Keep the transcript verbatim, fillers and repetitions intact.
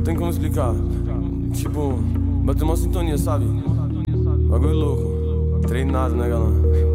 tem como explicar. Tipo, bateu uma sintonia, sabe? Bagulho louco. Treinado, né, galera?